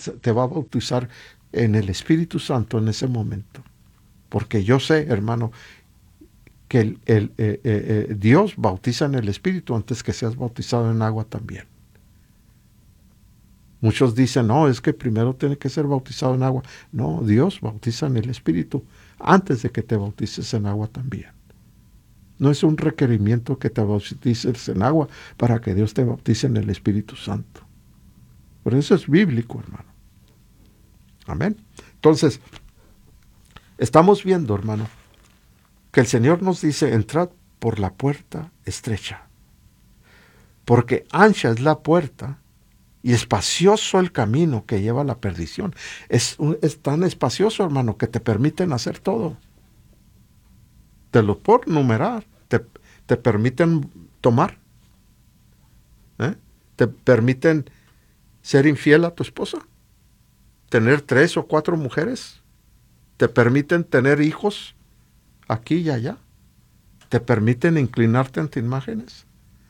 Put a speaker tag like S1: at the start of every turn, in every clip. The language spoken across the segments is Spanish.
S1: te va a bautizar en el Espíritu Santo en ese momento. Porque yo sé, hermano, que Dios bautiza en el Espíritu antes que seas bautizado en agua también. Muchos dicen, no, es que primero tiene que ser bautizado en agua. No, Dios bautiza en el Espíritu antes de que te bautices en agua también. No es un requerimiento que te bautices en agua para que Dios te bautice en el Espíritu Santo. Por eso es bíblico, hermano. Amén. Entonces, estamos viendo, hermano, que el Señor nos dice, entrad por la puerta estrecha, porque ancha es la puerta y espacioso el camino que lleva a la perdición. Es tan espacioso, hermano, que te permiten hacer todo. Te lo por numerar. Te permiten tomar. Te permiten ser infiel a tu esposa. Tener 3 o 4 mujeres. Te permiten tener hijos aquí y allá. Te permiten inclinarte ante imágenes.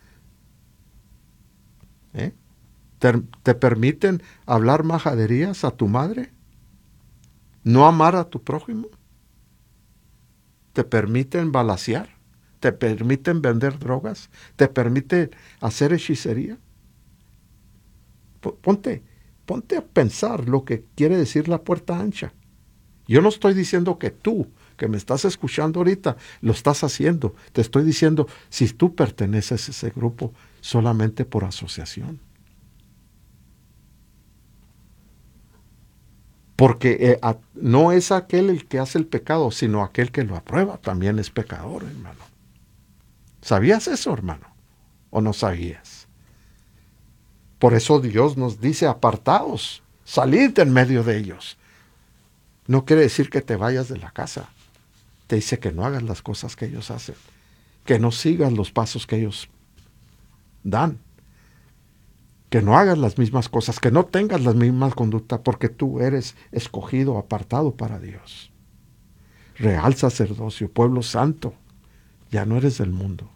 S1: ¿Te permiten hablar majaderías a tu madre? ¿No amar a tu prójimo? ¿Te permiten balacear? ¿Te permiten vender drogas? ¿Te permiten hacer hechicería? Ponte a pensar lo que quiere decir la puerta ancha. Yo no estoy diciendo que tú, que me estás escuchando ahorita, lo estás haciendo. Te estoy diciendo si tú perteneces a ese grupo solamente por asociación. Porque no es aquel el que hace el pecado, sino aquel que lo aprueba también es pecador, hermano. ¿Sabías eso, hermano? ¿O no sabías? Por eso Dios nos dice, apartaos, salid de en medio de ellos. No quiere decir que te vayas de la casa. Te dice que no hagas las cosas que ellos hacen, que no sigas los pasos que ellos dan, que no hagas las mismas cosas, que no tengas las mismas conductas, porque tú eres escogido, apartado para Dios. Real sacerdocio, pueblo santo, ya no eres del mundo.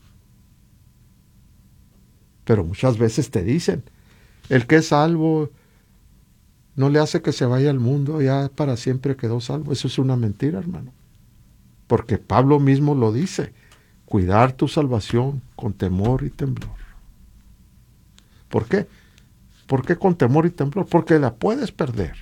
S1: Pero muchas veces te dicen, el que es salvo no le hace que se vaya al mundo, ya para siempre quedó salvo. Eso es una mentira, hermano. Porque Pablo mismo lo dice, cuidar tu salvación con temor y temblor. ¿Por qué? ¿Por qué con temor y temblor? Porque la puedes perder.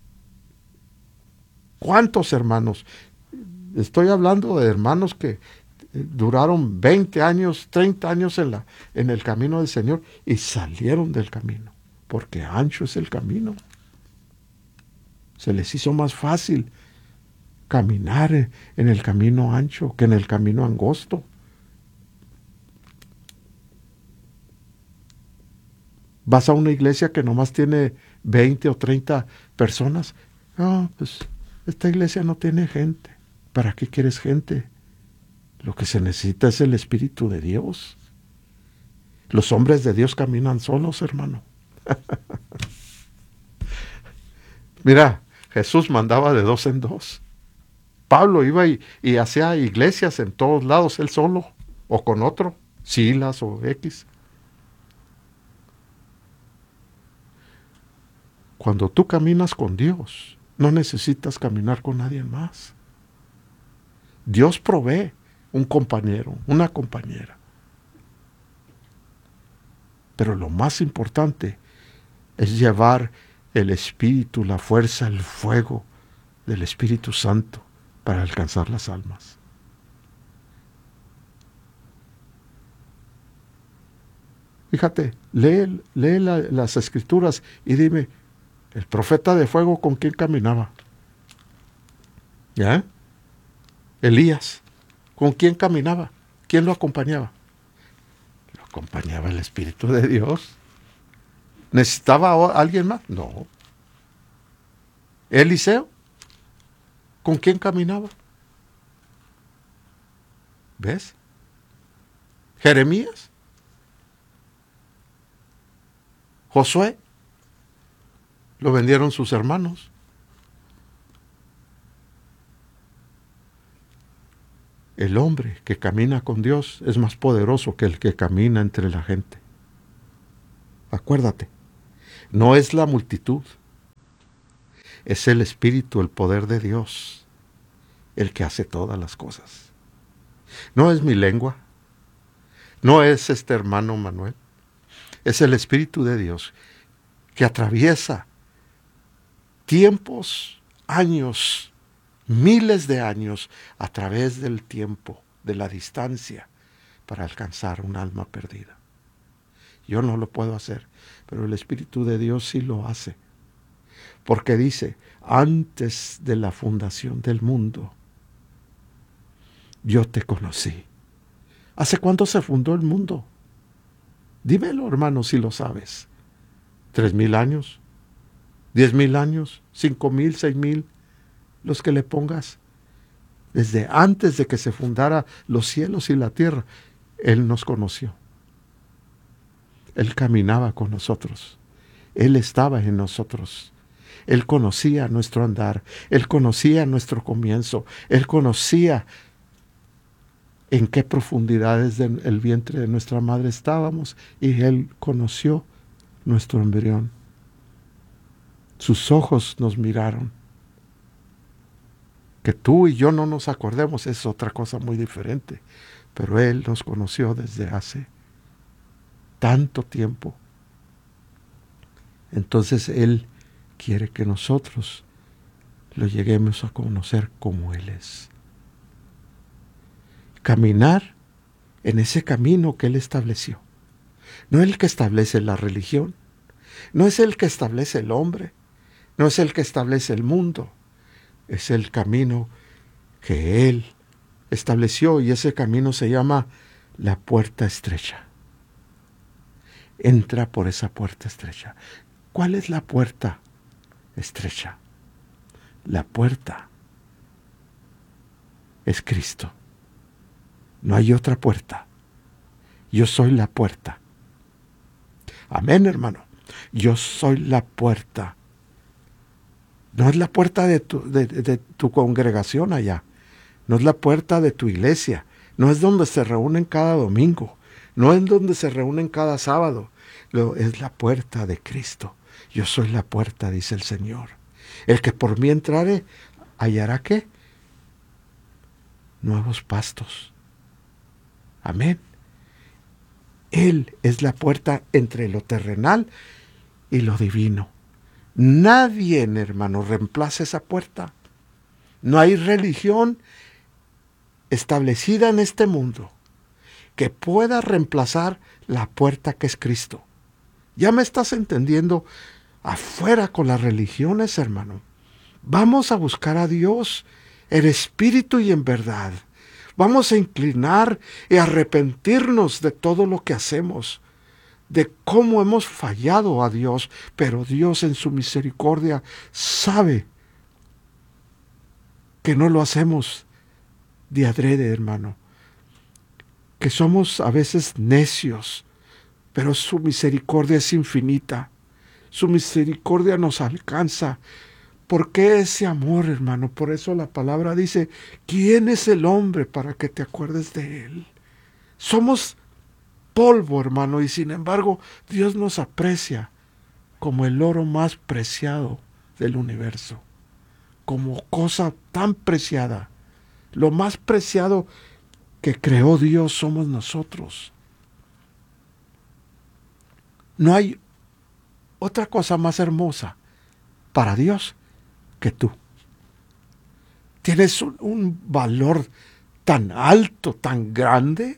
S1: ¿Cuántos hermanos? Estoy hablando de hermanos que duraron 20 años, 30 años en el camino del Señor y salieron del camino, porque ancho es el camino. Se les hizo más fácil caminar en el camino ancho que en el camino angosto. Vas a una iglesia que nomás tiene 20 o 30 personas. No, pues esta iglesia no tiene gente. ¿Para qué quieres gente? Lo que se necesita es el Espíritu de Dios. Los hombres de Dios caminan solos, hermano. Mira, Jesús mandaba de 2 en 2. Pablo iba y hacía iglesias en todos lados, él solo, o con otro, Silas o X. Cuando tú caminas con Dios, no necesitas caminar con nadie más. Dios provee un compañero, una compañera. Pero lo más importante es llevar el Espíritu, la fuerza, el fuego del Espíritu Santo para alcanzar las almas. Fíjate, lee las Escrituras y dime, ¿el profeta de fuego con quién caminaba? ¿Ya? Elías, ¿con quién caminaba? ¿Quién lo acompañaba? Lo acompañaba el Espíritu de Dios. ¿Necesitaba alguien más? No. Eliseo, ¿con quién caminaba? ¿Ves? Jeremías, Josué, lo vendieron sus hermanos. El hombre que camina con Dios es más poderoso que el que camina entre la gente. Acuérdate, no es la multitud, Es el Espíritu, el poder de Dios, el que hace todas las cosas. No es mi lengua, no es este hermano Manuel, es el Espíritu de Dios que atraviesa tiempos, años, miles de años a través del tiempo, de la distancia, para alcanzar un alma perdida. Yo no lo puedo hacer, pero el Espíritu de Dios sí lo hace. Porque dice, antes de la fundación del mundo, yo te conocí. ¿Hace cuánto se fundó el mundo? Dímelo, hermano, si lo sabes. 3,000 años, 10,000 años, 5,000, 6,000, los que le pongas. Desde antes de que se fundara los cielos y la tierra, Él nos conoció. Él caminaba con nosotros. Él estaba en nosotros. Él conocía nuestro andar. Él conocía nuestro comienzo. Él conocía en qué profundidades del vientre de nuestra madre estábamos. Y Él conoció nuestro embrión. Sus ojos nos miraron. Que tú y yo no nos acordemos es otra cosa muy diferente. Pero Él nos conoció desde hace tanto tiempo. Entonces Él quiere que nosotros lo lleguemos a conocer como Él es. Caminar en ese camino que Él estableció. No es el que establece la religión, no es el que establece el hombre, no es el que establece el mundo, es el camino que Él estableció, y ese camino se llama la puerta estrecha. Entra por esa puerta estrecha. ¿Cuál es la puerta estrecha? La puerta es Cristo. No hay otra puerta. Yo soy la puerta. Amén, hermano. Yo soy la puerta. No es la puerta de tu congregación allá. No es la puerta de tu iglesia. No es donde se reúnen cada domingo. No es donde se reúnen cada sábado. Es la puerta de Cristo. Yo soy la puerta, dice el Señor. El que por mí entrare, hallará ¿qué? Nuevos pastos. Amén. Él es la puerta entre lo terrenal y lo divino. Nadie, hermano, reemplaza esa puerta. No hay religión establecida en este mundo que pueda reemplazar la puerta que es Cristo. ¿Ya me estás entendiendo? Afuera con las religiones, hermano. Vamos a buscar a Dios en espíritu y en verdad. Vamos a inclinar y arrepentirnos de todo lo que hacemos, de cómo hemos fallado a Dios, pero Dios en su misericordia sabe que no lo hacemos de adrede, hermano, que somos a veces necios, pero su misericordia es infinita. Su misericordia nos alcanza. ¿Por qué ese amor, hermano? Por eso la palabra dice, ¿quién es el hombre para que te acuerdes de él? Somos polvo, hermano, y sin embargo Dios nos aprecia como el oro más preciado del universo, como cosa tan preciada. Lo más preciado que creó Dios somos nosotros. No hay otra cosa más hermosa para Dios que tú. Tienes un valor tan alto, tan grande,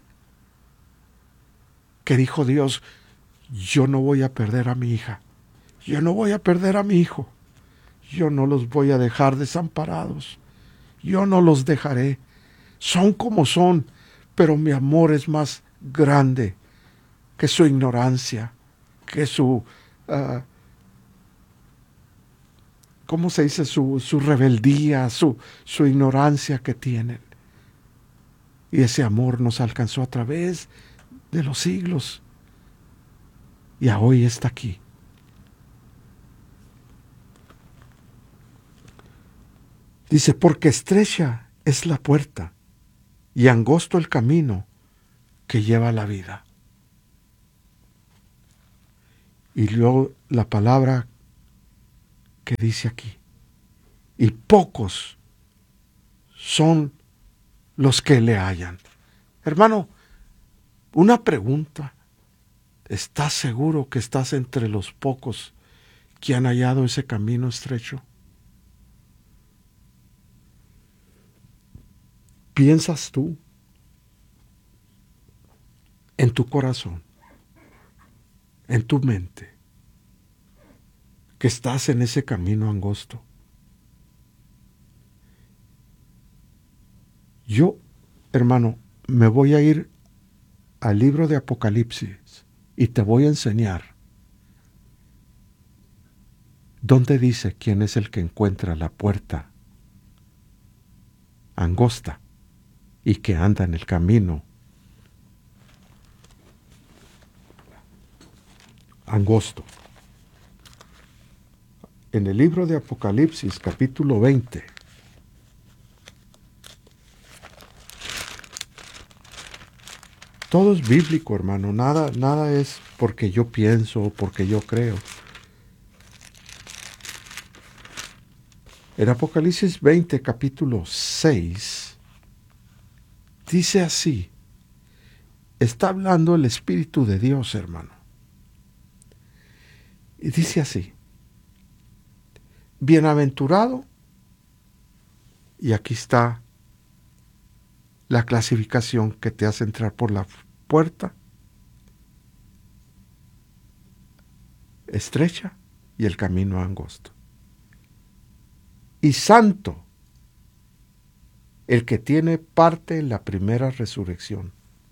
S1: que dijo Dios, yo no voy a perder a mi hija, yo no voy a perder a mi hijo, yo no los voy a dejar desamparados, yo no los dejaré, son como son, pero mi amor es más grande que su ignorancia, que su, ¿cómo se dice? Su rebeldía, su ignorancia que tienen. Y ese amor nos alcanzó a través de los siglos. Y a hoy está aquí. Dice, porque estrecha es la puerta y angosto el camino que lleva a la vida. Y luego la palabra que dice aquí, y pocos son los que le hallan. Hermano, una pregunta. ¿Estás seguro que estás entre los pocos que han hallado ese camino estrecho? ¿Piensas tú en tu corazón, en tu mente, que estás en ese camino angosto? Yo, hermano, me voy a ir al libro de Apocalipsis y te voy a enseñar dónde dice quién es el que encuentra la puerta angosta y que anda en el camino angosto. En el libro de Apocalipsis, capítulo 20, todo es bíblico, hermano. Nada es porque yo pienso o porque yo creo. En Apocalipsis 20, capítulo 6, dice así. Está hablando el Espíritu de Dios, hermano. Y dice así. Bienaventurado, y aquí está la clasificación que te hace entrar por la puerta estrecha y el camino angosto. Y santo, el que tiene parte en la primera resurrección.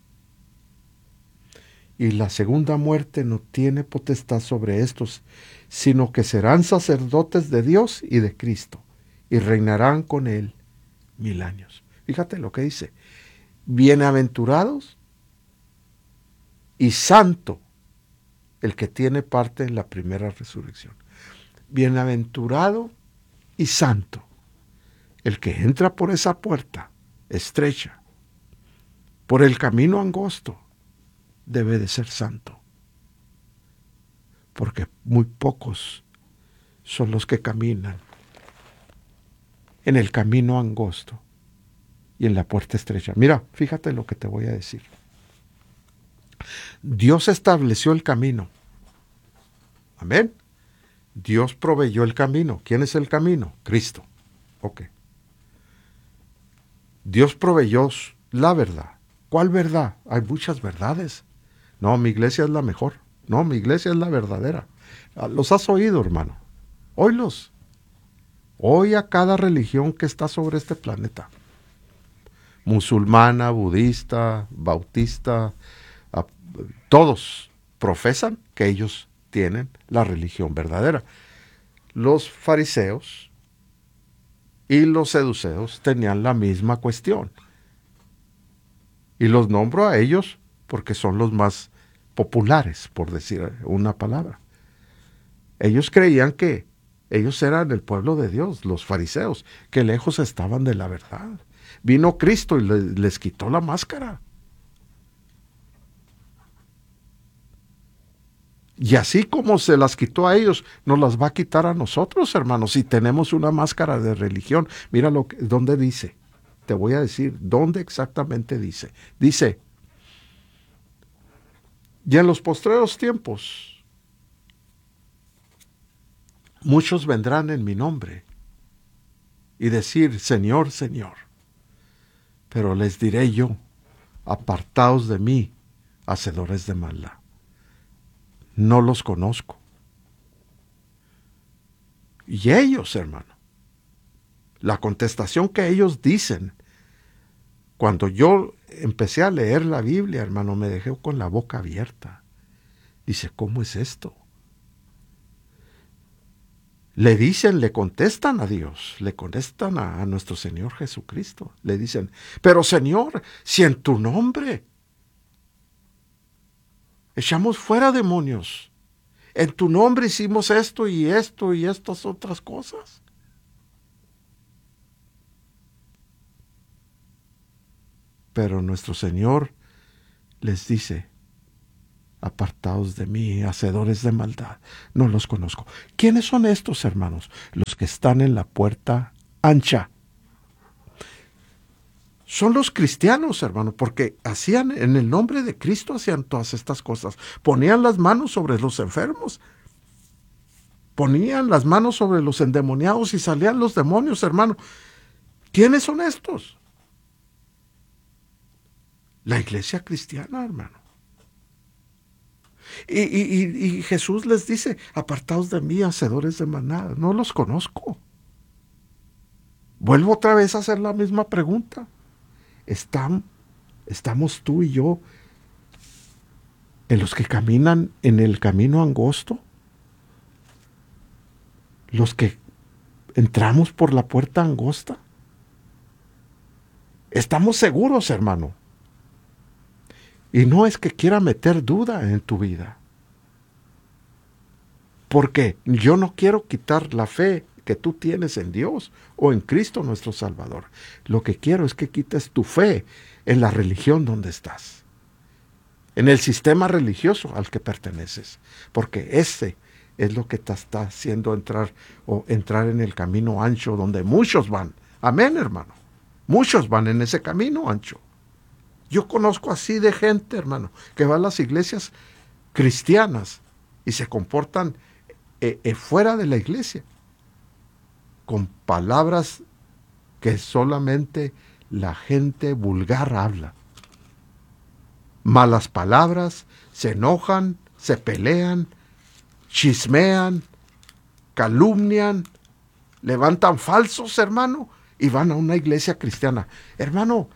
S1: Y la segunda muerte no tiene potestad sobre estos, sino que serán sacerdotes de Dios y de Cristo, y reinarán con él 1000 años. Fíjate lo que dice. Bienaventurados y santo el que tiene parte en la primera resurrección. Bienaventurado y santo el que entra por esa puerta estrecha, por el camino angosto, debe de ser santo, porque muy pocos son los que caminan en el camino angosto y en la puerta estrecha. Mira, fíjate lo que te voy a decir. Dios estableció el camino. Amén. Dios proveyó el camino. ¿Quién es el camino? Cristo. Ok. Dios proveyó la verdad. ¿Cuál verdad? Hay muchas verdades. No, mi iglesia es la mejor. No, mi iglesia es la verdadera. ¿Los has oído, hermano? Óilos. Oye a cada religión que está sobre este planeta. Musulmana, budista, bautista, todos profesan que ellos tienen la religión verdadera. Los fariseos y los seduceos tenían la misma cuestión. Y los nombro a ellos porque son los más populares, por decir una palabra. Ellos creían que ellos eran el pueblo de Dios, los fariseos, que lejos estaban de la verdad. Vino Cristo y les quitó la máscara. Y así como se las quitó a ellos, nos las va a quitar a nosotros, hermanos, si tenemos una máscara de religión. Mira dónde dice. Te voy a decir dónde exactamente dice. Dice, y en los postreros tiempos, muchos vendrán en mi nombre y decir, Señor, Señor. Pero les diré yo, apartaos de mí, hacedores de maldad. No los conozco. Y ellos, hermano, la contestación que ellos dicen, cuando yo empecé a leer la Biblia, hermano, me dejé con la boca abierta. Dice, ¿cómo es esto? Le dicen, le contestan a Dios, le contestan a nuestro Señor Jesucristo. Le dicen, pero Señor, si en tu nombre echamos fuera demonios, en tu nombre hicimos esto y estas otras cosas. Pero nuestro Señor les dice, apartaos de mí, hacedores de maldad, no los conozco. ¿Quiénes son estos, hermanos? Los que están en la puerta ancha. Son los cristianos, hermano, porque hacían, en el nombre de Cristo, hacían todas estas cosas. Ponían las manos sobre los enfermos. Ponían las manos sobre los endemoniados y salían los demonios, hermano. ¿Quiénes son estos? La iglesia cristiana, hermano. Y Jesús les dice, apartaos de mí, hacedores de manada. No los conozco. Vuelvo otra vez a hacer la misma pregunta. ¿Estamos tú y yo en los que caminan en el camino angosto? ¿Los que entramos por la puerta angosta? Estamos seguros, hermano. Y no es que quiera meter duda en tu vida. Porque yo no quiero quitar la fe que tú tienes en Dios o en Cristo nuestro Salvador. Lo que quiero es que quites tu fe en la religión donde estás. En el sistema religioso al que perteneces. Porque ese es lo que te está haciendo entrar en el camino ancho donde muchos van. Amén, hermano. Muchos van en ese camino ancho. Yo conozco así de gente, hermano, que va a las iglesias cristianas y se comportan fuera de la iglesia con palabras que solamente la gente vulgar habla. Malas palabras, se enojan, se pelean, chismean, calumnian, levantan falsos, hermano, y van a una iglesia cristiana. Hermano,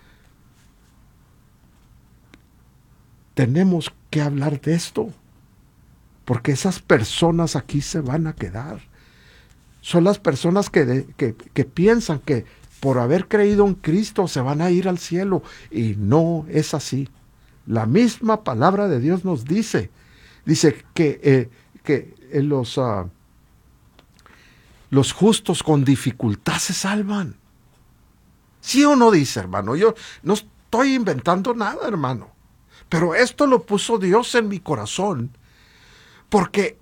S1: tenemos que hablar de esto, porque esas personas aquí se van a quedar. Son las personas que piensan que por haber creído en Cristo se van a ir al cielo, y no es así. La misma palabra de Dios nos dice que los justos con dificultad se salvan. ¿Sí o no dice, hermano? Yo no estoy inventando nada, hermano. Pero esto lo puso Dios en mi corazón, porque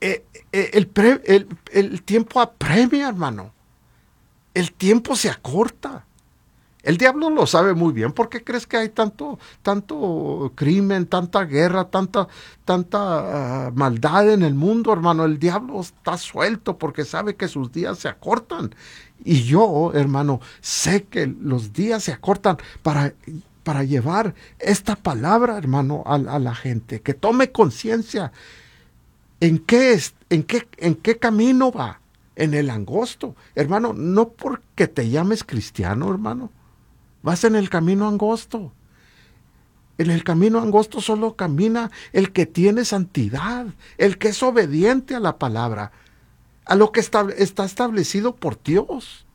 S1: el tiempo apremia, hermano. El tiempo se acorta. El diablo lo sabe muy bien. ¿Por qué crees que hay tanto crimen, tanta guerra, tanta maldad en el mundo, hermano? El diablo está suelto porque sabe que sus días se acortan. Y yo, hermano, sé que los días se acortan para llevar esta palabra, hermano, a la gente, que tome conciencia en qué camino va, en el angosto, hermano, no porque te llames cristiano, hermano, vas en el camino angosto. En el camino angosto solo camina el que tiene santidad, el que es obediente a la palabra, a lo que está establecido por Dios.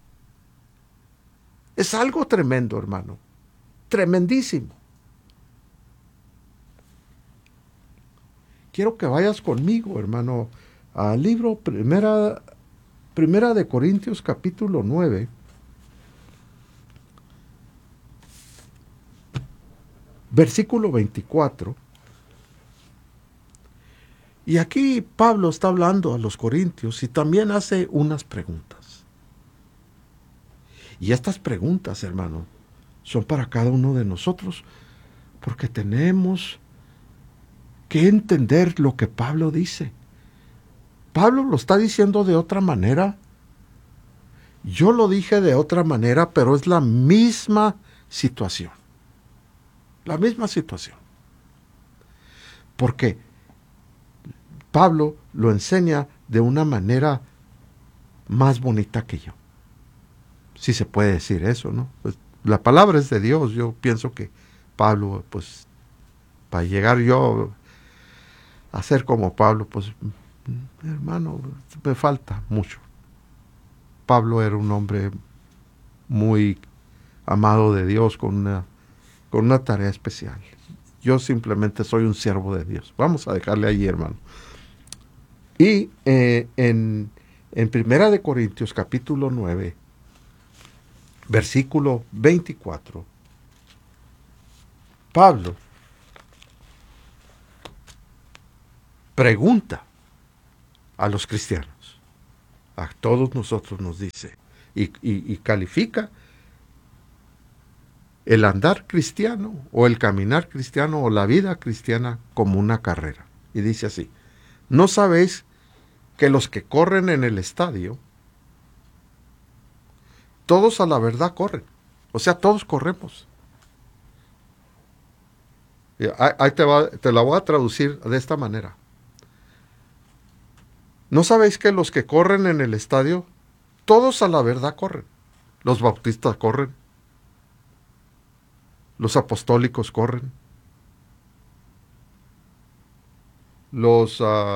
S1: Es algo tremendo, hermano. Tremendísimo. Quiero que vayas conmigo, hermano, al libro Primera de Corintios, capítulo 9. Versículo 24. Y aquí Pablo está hablando a los corintios y también hace unas preguntas. Y estas preguntas, hermano, son para cada uno de nosotros, porque tenemos que entender lo que Pablo dice. Pablo lo está diciendo de otra manera. Yo lo dije de otra manera, pero es la misma situación. La misma situación. Porque Pablo lo enseña de una manera más bonita que yo. Si se puede decir eso, ¿no? Pues la palabra es de Dios. Yo pienso que Pablo, pues, para llegar yo a ser como Pablo, pues, hermano, me falta mucho. Pablo era un hombre muy amado de Dios con una tarea especial. Yo simplemente soy un siervo de Dios. Vamos a dejarle allí, hermano. Y en Primera de Corintios, capítulo 9, versículo 24, Pablo pregunta a los cristianos, a todos nosotros nos dice, y califica el andar cristiano o el caminar cristiano o la vida cristiana como una carrera. Y dice así: ¿no sabéis que los que corren en el estadio, todos a la verdad corren? O sea, todos corremos. Ahí te la voy a traducir de esta manera. ¿No sabéis que los que corren en el estadio, todos a la verdad corren? Los bautistas corren, los apostólicos corren, los,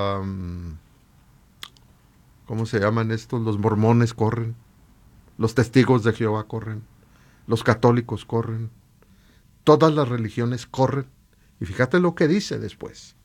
S1: ¿cómo se llaman estos? Los mormones corren, los testigos de Jehová corren, los católicos corren, todas las religiones corren. Y fíjate lo que dice después.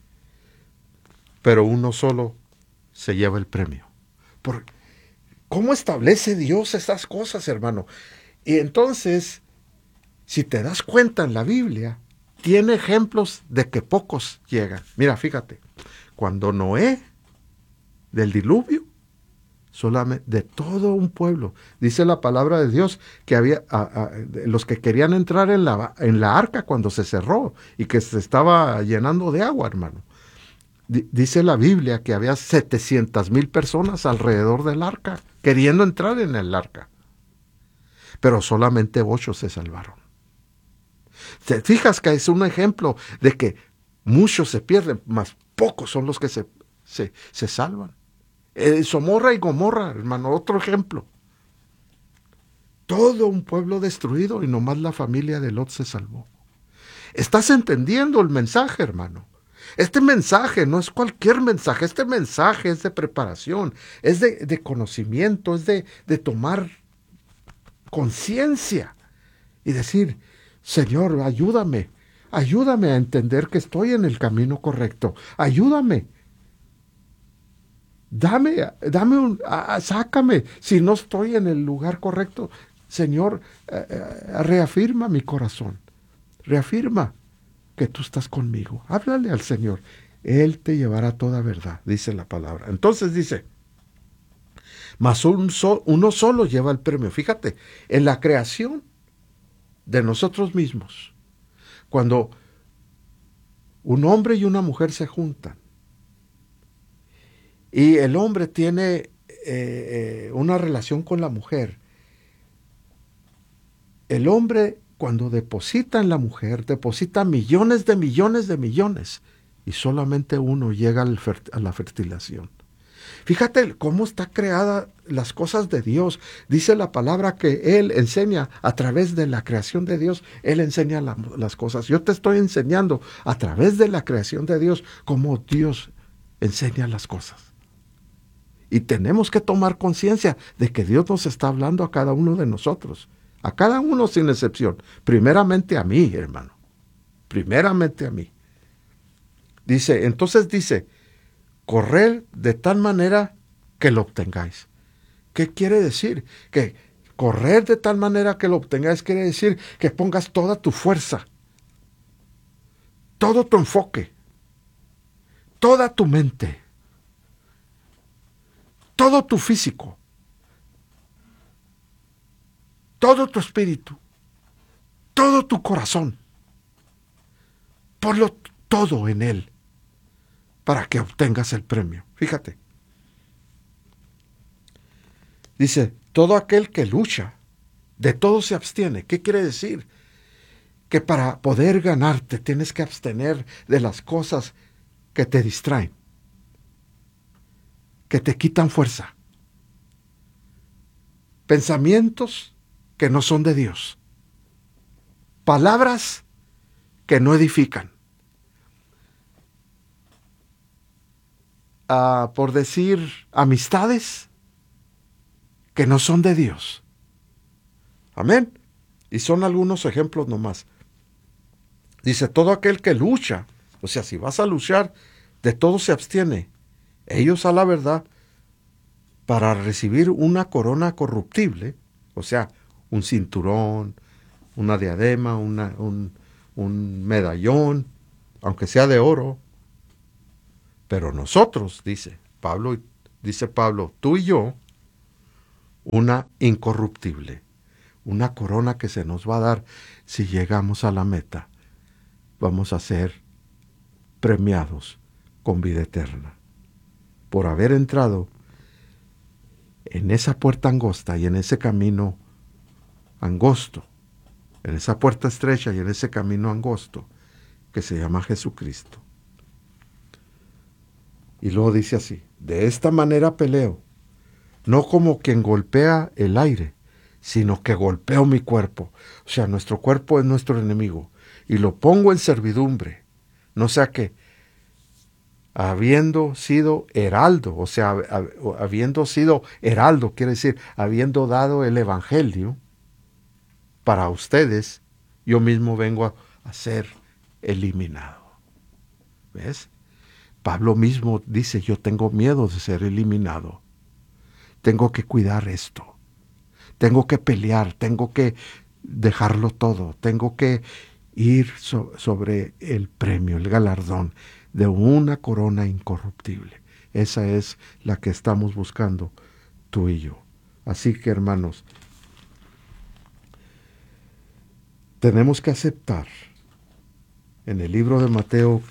S1: Pero uno solo se lleva el premio. ¿Cómo establece Dios esas cosas, hermano? Y entonces, si te das cuenta en la Biblia, tiene ejemplos de que pocos llegan. Mira, fíjate, cuando Noé, del diluvio, solamente de todo un pueblo, dice la palabra de Dios que había los que querían entrar en la arca cuando se cerró y que se estaba llenando de agua, hermano. Dice la Biblia que había 700,000 personas alrededor del arca queriendo entrar en el arca, pero solamente 8 se salvaron. ¿Te fijas que es un ejemplo de que muchos se pierden, más pocos son los que se salvan? Somorra y Gomorra, hermano, otro ejemplo. Todo un pueblo destruido y nomás la familia de Lot se salvó. ¿Estás entendiendo el mensaje, hermano? Este mensaje no es cualquier mensaje, este mensaje es de preparación, es de conocimiento, es de tomar conciencia y decir: Señor, ayúdame a entender que estoy en el camino correcto, ayúdame. Sácame si no estoy en el lugar correcto. Señor, reafirma mi corazón. Reafirma que tú estás conmigo. Háblale al Señor. Él te llevará toda verdad, dice la palabra. Entonces dice: mas uno solo lleva el premio. Fíjate, en la creación de nosotros mismos, cuando un hombre y una mujer se juntan, y el hombre tiene una relación con la mujer, el hombre, cuando deposita en la mujer, deposita millones de millones de millones, y solamente uno llega a la fertilización. Fíjate cómo está creada las cosas de Dios. Dice la palabra que Él enseña a través de la creación de Dios. Él enseña las cosas. Yo te estoy enseñando a través de la creación de Dios cómo Dios enseña las cosas. Y tenemos que tomar conciencia de que Dios nos está hablando a cada uno de nosotros. A cada uno sin excepción. Primeramente a mí, hermano. Primeramente a mí. Entonces dice, correr de tal manera que lo obtengáis. ¿Qué quiere decir? Que correr de tal manera que lo obtengáis quiere decir que pongas toda tu fuerza, todo tu enfoque, toda tu mente, todo tu físico, todo tu espíritu, todo tu corazón. Ponlo todo en Él para que obtengas el premio. Fíjate. Dice, todo aquel que lucha, de todo se abstiene. ¿Qué quiere decir? Que para poder ganarte tienes que abstener de las cosas que te distraen, que te quitan fuerza. Pensamientos que no son de Dios. Palabras que no edifican. Por decir, amistades que no son de Dios. Amén. Y son algunos ejemplos nomás. Dice, todo aquel que lucha, o sea, si vas a luchar, de todo se abstiene. Ellos a la verdad, para recibir una corona corruptible, o sea, un cinturón, una diadema, un medallón, aunque sea de oro. Pero nosotros, dice Pablo, tú y yo, una incorruptible, una corona que se nos va a dar si llegamos a la meta. Vamos a ser premiados con vida eterna por haber entrado en esa puerta angosta y en ese camino angosto, en esa puerta estrecha y en ese camino angosto que se llama Jesucristo. Y luego dice así: de esta manera peleo, no como quien golpea el aire, sino que golpeo mi cuerpo. O sea, nuestro cuerpo es nuestro enemigo y lo pongo en servidumbre, no sea que habiendo sido heraldo, o sea, habiendo sido heraldo, quiere decir, habiendo dado el evangelio para ustedes, yo mismo vengo a ser eliminado. ¿Ves? Pablo mismo dice: yo tengo miedo de ser eliminado. Tengo que cuidar esto. Tengo que pelear, tengo que dejarlo todo, tengo que ir sobre el premio, el galardón de una corona incorruptible. Esa es la que estamos buscando tú y yo. Así que, hermanos, tenemos que aceptar en el libro de Mateo,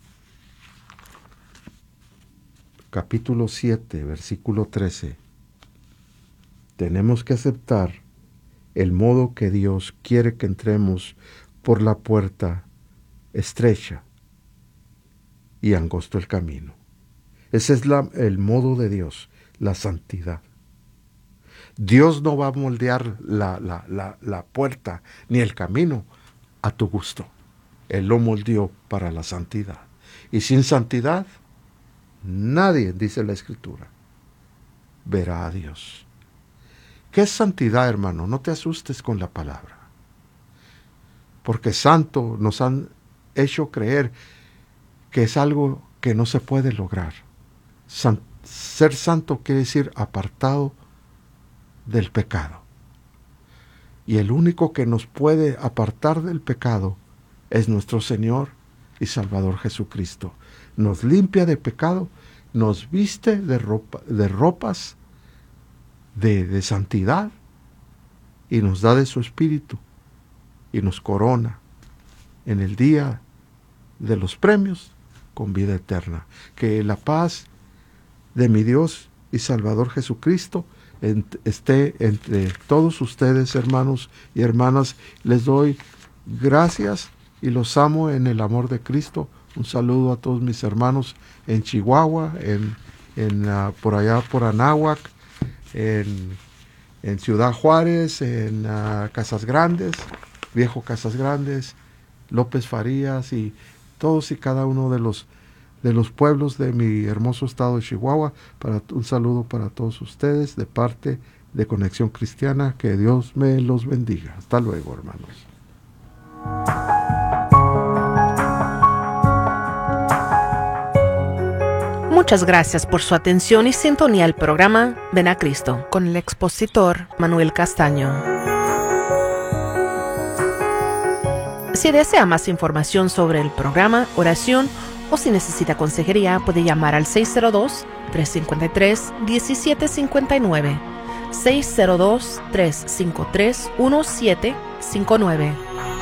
S1: capítulo 7, versículo 13, tenemos que aceptar el modo que Dios quiere que entremos por la puerta estrecha y angosto el camino. Ese es el modo de Dios, la santidad. Dios no va a moldear la puerta ni el camino a tu gusto. Él lo moldeó para la santidad. Y sin santidad, nadie, dice la Escritura, verá a Dios. ¿Qué es santidad, hermano? No te asustes con la palabra. Porque santo nos han hecho creer que es algo que no se puede lograr. Ser santo quiere decir apartado del pecado. Y el único que nos puede apartar del pecado es nuestro Señor y Salvador Jesucristo. Nos limpia de pecado, nos viste de ropas de santidad y nos da de su Espíritu y nos corona en el día de los premios con vida eterna. Que la paz de mi Dios y Salvador Jesucristo esté entre todos ustedes, hermanos y hermanas. Les doy gracias y los amo en el amor de Cristo. Un saludo a todos mis hermanos en Chihuahua, por allá por Anáhuac, en Ciudad Juárez, en Casas Grandes, Viejo Casas Grandes, López Farías y todos y cada uno de los pueblos de mi hermoso estado de Chihuahua. Un saludo para todos ustedes de parte de Conexión Cristiana. Que Dios me los bendiga. Hasta luego, hermanos.
S2: Muchas gracias por su atención y sintonía al programa Ven a Cristo con el expositor Manuel Castaño. Si desea más información sobre el programa, oración o si necesita consejería, puede llamar al 602-353-1759, 602-353-1759.